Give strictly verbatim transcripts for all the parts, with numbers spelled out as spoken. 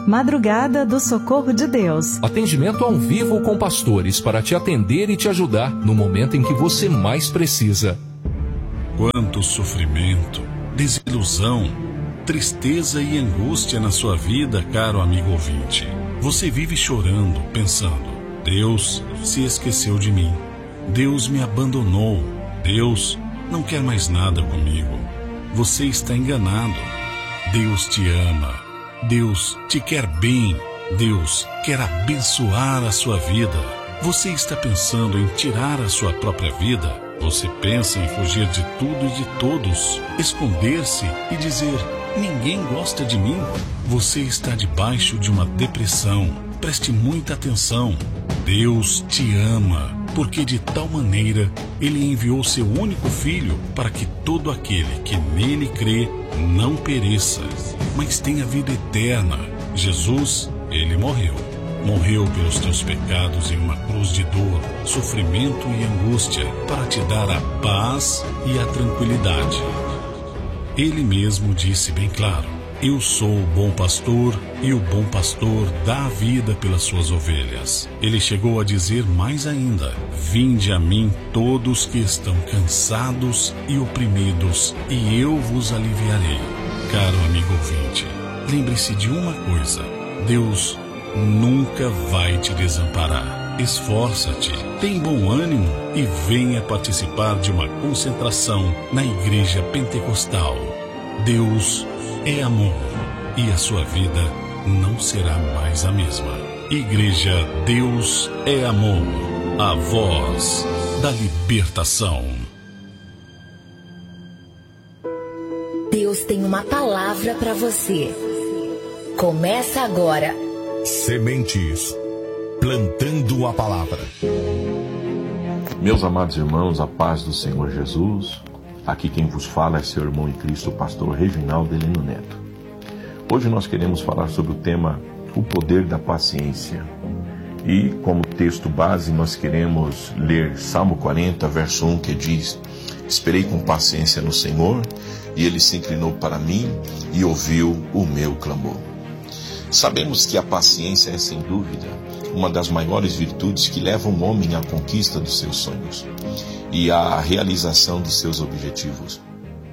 Madrugada do Socorro de Deus. Atendimento ao vivo com pastores para te atender e te ajudar no momento em que você mais precisa. Quanto sofrimento, desilusão, tristeza e angústia na sua vida, caro amigo ouvinte. Você vive chorando, pensando: Deus se esqueceu de mim. Deus me abandonou. Deus não quer mais nada comigo. Você está enganado. Deus te ama. Deus te quer bem. Deus quer abençoar a sua vida. Você está pensando em tirar a sua própria vida? Você pensa em fugir de tudo e de todos, esconder-se e dizer: ninguém gosta de mim? Você está debaixo de uma depressão. Preste muita atenção. Deus te ama, porque de tal maneira Ele enviou seu único Filho para que todo aquele que nele crê não pereça, mas tenha vida eterna. Jesus, Ele morreu. Morreu pelos teus pecados em uma cruz de dor, sofrimento e angústia, para te dar a paz e a tranquilidade. Ele mesmo disse bem claro: eu sou o bom pastor, e o bom pastor dá a vida pelas suas ovelhas. Ele chegou a dizer mais ainda: vinde a mim todos que estão cansados e oprimidos, e eu vos aliviarei. Caro amigo ouvinte, lembre-se de uma coisa: Deus nunca vai te desamparar. Esforça-te, tem bom ânimo e venha participar de uma concentração na Igreja Pentecostal. Deus é amor e a sua vida não será mais a mesma. Igreja Deus é Amor, a voz da libertação. Deus tem uma palavra para você. Começa agora. Sementes, plantando a palavra. Meus amados irmãos, a paz do Senhor Jesus. Aqui quem vos fala é seu irmão em Cristo, o pastor Reginaldo Heleno Neto. Hoje nós queremos falar sobre o tema o poder da paciência. E como texto base nós queremos ler Salmo quarenta, verso um, que diz: esperei com paciência no Senhor, e Ele se inclinou para mim e ouviu o meu clamor. Sabemos que a paciência é, sem dúvida, uma das maiores virtudes que levam o homem à conquista dos seus sonhos e à realização dos seus objetivos.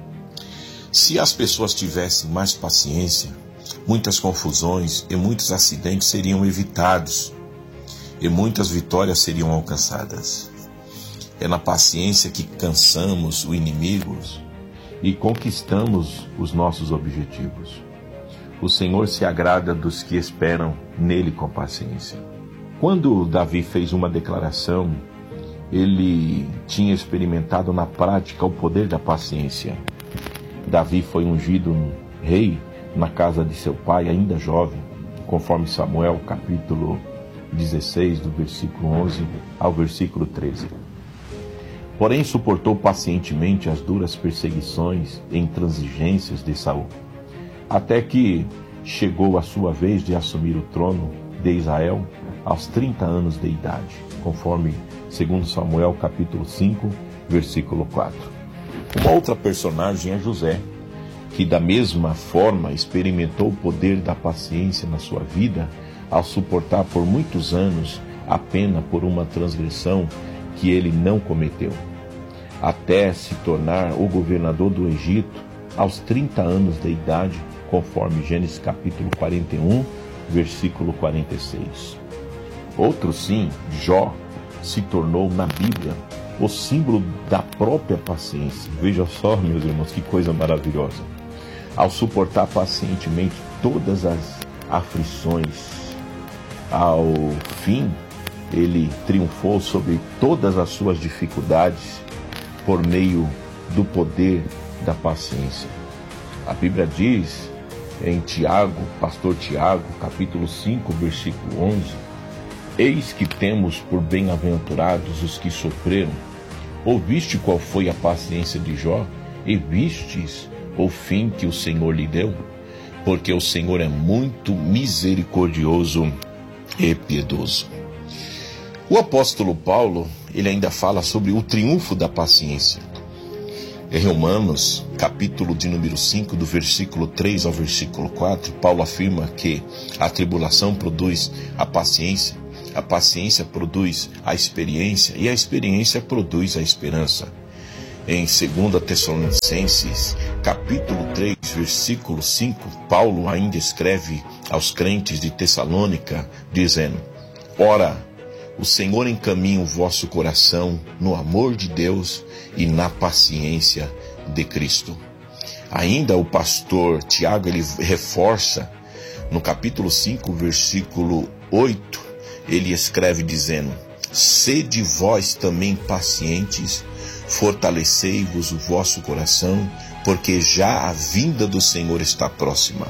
Se as pessoas tivessem mais paciência, muitas confusões e muitos acidentes seriam evitados e muitas vitórias seriam alcançadas. É na paciência que cansamos o inimigo e conquistamos os nossos objetivos. O Senhor se agrada dos que esperam nele com paciência. Quando Davi fez uma declaração, ele tinha experimentado na prática o poder da paciência. Davi foi ungido rei na casa de seu pai, ainda jovem, conforme Samuel, capítulo dezesseis, do versículo onze ao versículo treze. Porém, suportou pacientemente as duras perseguições e intransigências de Saul, até que chegou a sua vez de assumir o trono de Israel aos trinta anos de idade, conforme segundo Samuel, capítulo cinco, versículo quatro. Uma outra personagem é José, que da mesma forma experimentou o poder da paciência na sua vida ao suportar por muitos anos a pena por uma transgressão que ele não cometeu, até se tornar o governador do Egito aos trinta anos de idade, conforme Gênesis capítulo quarenta e um, versículo quarenta e seis. Outro sim, Jó, se tornou na Bíblia o símbolo da própria paciência. Veja só, meus irmãos, que coisa maravilhosa. Ao suportar pacientemente todas as aflições, ao fim, ele triunfou sobre todas as suas dificuldades por meio do poder da paciência. A Bíblia diz em Tiago, pastor Tiago, capítulo cinco, versículo onze: eis que temos por bem-aventurados os que sofreram. Ouviste qual foi a paciência de Jó, e vistes o fim que o Senhor lhe deu? Porque o Senhor é muito misericordioso e piedoso. O apóstolo Paulo, ele ainda fala sobre o triunfo da paciência. Em Romanos, capítulo de número cinco, do versículo três ao versículo quatro, Paulo afirma que a tribulação produz a paciência, a paciência produz a experiência e a experiência produz a esperança. Em segunda Tessalonicenses, capítulo três, versículo cinco, Paulo ainda escreve aos crentes de Tessalônica, dizendo: Ora, o Senhor encaminha o vosso coração no amor de Deus e na paciência de Cristo. Ainda o pastor Tiago, ele reforça no capítulo cinco, versículo oito, ele escreve dizendo: Sede vós também pacientes, fortalecei-vos o vosso coração, porque já a vinda do Senhor está próxima.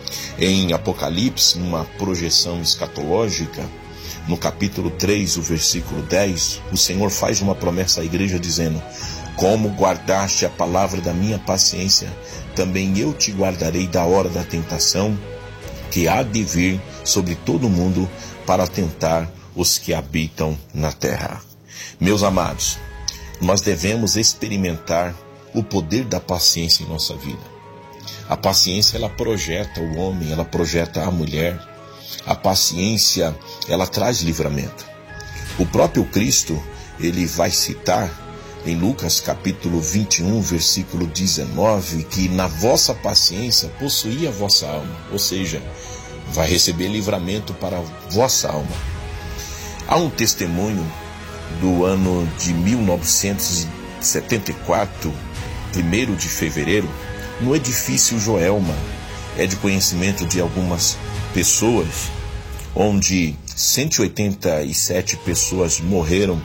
Em Apocalipse, uma projeção escatológica, no capítulo três, o versículo dez, o Senhor faz uma promessa à igreja dizendo: Como guardaste a palavra da minha paciência, também eu te guardarei da hora da tentação, que há de vir sobre todo o mundo para tentar os que habitam na terra. Meus amados, nós devemos experimentar o poder da paciência em nossa vida. A paciência, ela projeta o homem, ela projeta a mulher. A paciência, ela traz livramento. O próprio Cristo, ele vai citar em Lucas capítulo vinte e um, versículo dezenove, que na vossa paciência possuía a vossa alma, ou seja, vai receber livramento para a vossa alma. Há um testemunho do ano de mil novecentos e setenta e quatro, primeiro de fevereiro, no edifício Joelma. É de conhecimento de algumas pessoas, onde cento e oitenta e sete pessoas morreram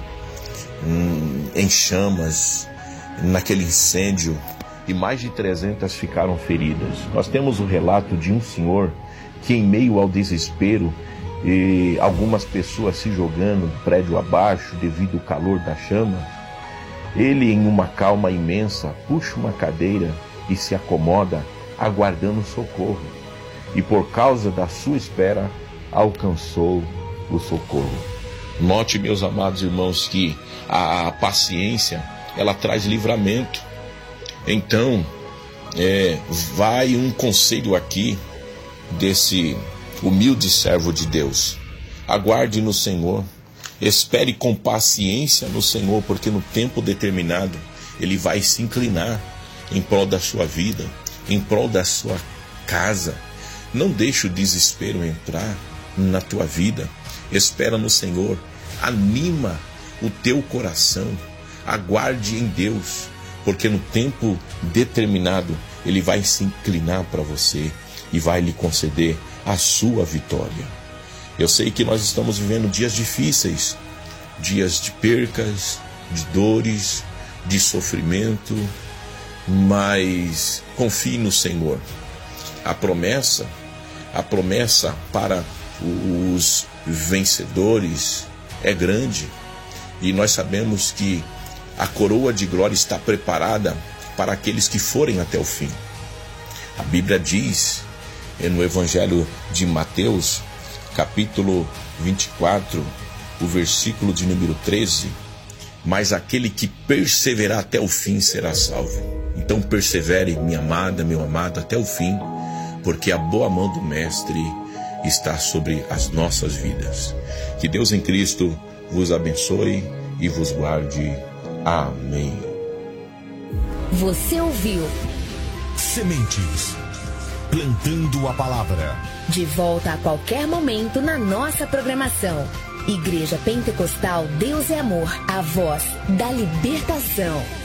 hum, em chamas naquele incêndio e mais de trezentas ficaram feridas. Nós temos o relato de um senhor que, em meio ao desespero e algumas pessoas se jogando do prédio abaixo devido ao calor da chama, ele, em uma calma imensa, puxa uma cadeira e se acomoda, aguardando socorro. E por causa da sua espera, alcançou o socorro. Note, meus amados irmãos, que a paciência, ela traz livramento. Então, é, vai um conselho aqui desse humilde servo de Deus: aguarde no Senhor, espere com paciência no Senhor, porque no tempo determinado Ele vai se inclinar em prol da sua vida, em prol da sua casa. Não deixe o desespero entrar na tua vida. Espera no Senhor, anima o teu coração, aguarde em Deus, porque no tempo determinado Ele vai se inclinar para você e vai lhe conceder a sua vitória. Eu sei que nós estamos vivendo dias difíceis, dias de percas, de dores, de sofrimento, mas confie no Senhor. A promessa, a promessa para os vencedores é grande, e nós sabemos que a coroa de glória está preparada para aqueles que forem até o fim. A Bíblia diz no Evangelho de Mateus, capítulo vinte e quatro, o versículo de número treze: mas aquele que perseverar até o fim será salvo. Então persevere, minha amada, meu amado, até o fim, porque a boa mão do Mestre está sobre as nossas vidas. Que Deus em Cristo vos abençoe e vos guarde. Amém. Você ouviu Sementes, plantando a palavra. De volta a qualquer momento na nossa programação. Igreja Pentecostal Deus é Amor, a voz da libertação.